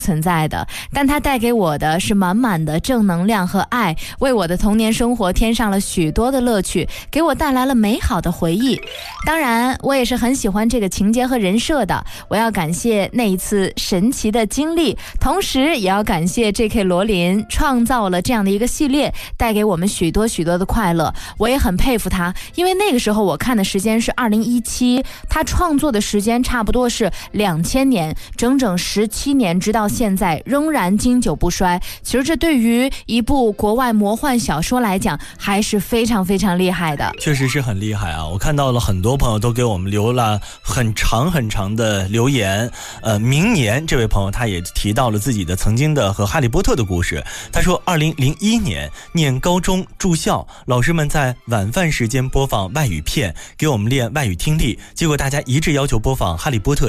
存在的，但它带给我的是满满的正能量和爱，为我的童年生活添上了许多的乐趣，给我带来了美好的回忆。当然我也是很喜欢这个情节和人设的，我要感谢那一次神奇的经历，同时也要感谢 J.K. 罗琳创造了这样的一个系列，带给我们许多许多的快乐。我也很佩服他，因为那个时候我看的时间是2017，他创作的时间差不多是2000年，整整17年，直到现在仍然经久不衰。其实这对于一部国外魔幻小说来讲还是非常非常厉害的。 确实是很厉害啊！我看到了很多朋友都给我们留了很长很长的留言。明年这位朋友他也提到了自己的曾经的和哈利波特的故事。他说2001年念高中住校，老师们在晚饭时间播放外语片给我们练外语听力，结果大家一致要求播放哈利波特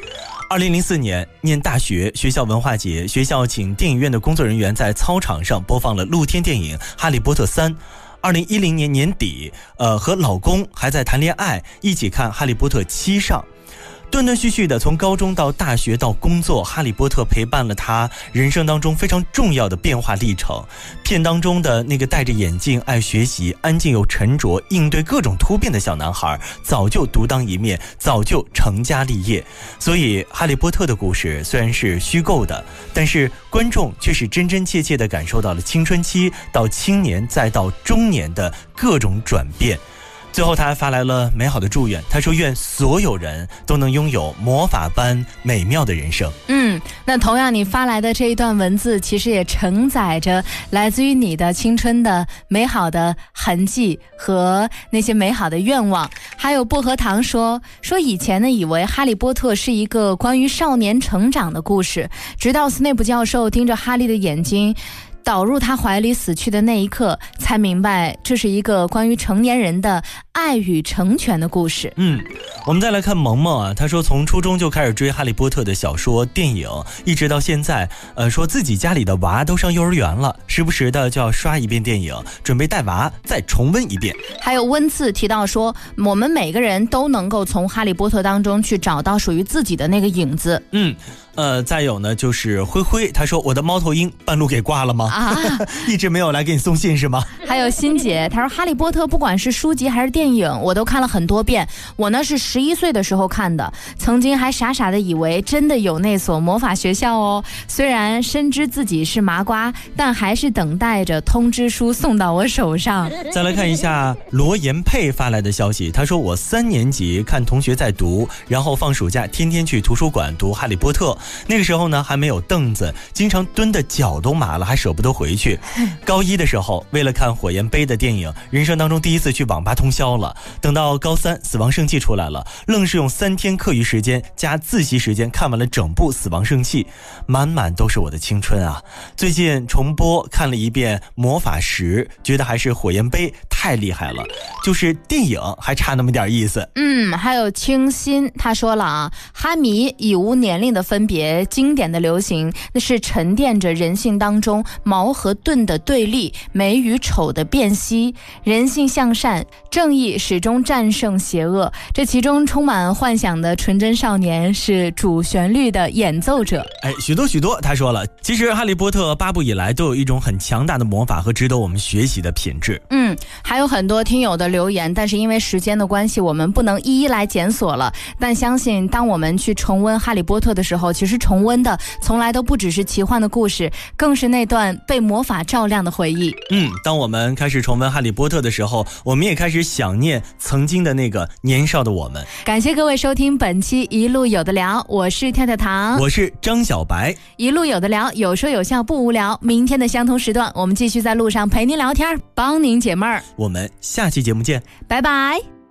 1。2004年念大学，学校文化节，学校请电影院的工作人员在操场上播放了露天电影《哈利波特3》。2010年年底，和老公还在谈恋爱，一起看《哈利波特7》上。断断续续的从高中到大学到工作，哈利波特陪伴了他人生当中非常重要的变化历程。片当中的那个戴着眼镜、爱学习、安静又沉着、应对各种突变的小男孩，早就独当一面，早就成家立业。所以哈利波特的故事虽然是虚构的，但是观众却是真真切切地感受到了青春期到青年再到中年的各种转变。最后他还发来了美好的祝愿，他说愿所有人都能拥有魔法般美妙的人生。 那同样你发来的这一段文字其实也承载着来自于你的青春的美好的痕迹和那些美好的愿望。还有薄荷糖说以前呢以为哈利波特是一个关于少年成长的故事，直到斯内普教授盯着哈利的眼睛导入他怀里死去的那一刻，才明白这是一个关于成年人的爱与成全的故事。 我们再来看萌萌啊，他说从初中就开始追哈利波特的小说电影，一直到现在，说自己家里的娃都上幼儿园了，时不时的就要刷一遍电影，准备带娃再重温一遍。 还有温字提到说，我们每个人都能够从哈利波特当中去找到属于自己的那个影子。 再有呢就是灰灰，他说我的猫头鹰半路给挂了吗？一直没有来给你送信是吗？ 还有欣姐，他说哈利波特不管是书籍还是电影我都看了很多遍，我呢是11岁的时候看的，曾经还傻傻的以为真的有那所魔法学校哦，虽然深知自己是麻瓜，但还是等待着通知书送到我手上。 再来看一下罗延佩发来的消息，他说我3年级看同学在读，然后放暑假天天去图书馆读哈利波特，那个时候呢还没有凳子，经常蹲的脚都麻了，还舍不得回去。高1的时候为了看火焰杯的电影，人生当中第一次去网吧通宵了。等到高3死亡圣器出来了，愣是用3天课余时间加自习时间看完了整部死亡圣器，满满都是我的青春啊。最近重播看了一遍魔法石，觉得还是火焰杯太厉害了，就是电影还差那么点意思。 还有清新他说了啊，哈迷已无年龄的分别，经典的流行那是沉淀着人性当中矛和盾的对立，美与丑的辨析，人性向善，正义始终战胜邪恶，这其中充满幻想的纯真少年是主旋律的演奏者。 许多他说了，其实哈利波特8部以来都有一种很强大的魔法和值得我们学习的品质。 还有很多听友的留言，但是因为时间的关系我们不能一一来检索了，但相信当我们去重温哈利波特的时候，其实重温的从来都不只是奇幻的故事，更是那段被魔法照亮的回忆。 当我们开始重温哈利波特的时候，我们也开始想念曾经的那个年少的我们。 感谢各位收听本期一路有的聊，我是跳跳糖， 我是张小白。 一路有的聊，有说有笑不无聊。明天的相同时段我们继续在路上陪您聊天，帮您解闷儿。 我们下期节目见， 拜拜。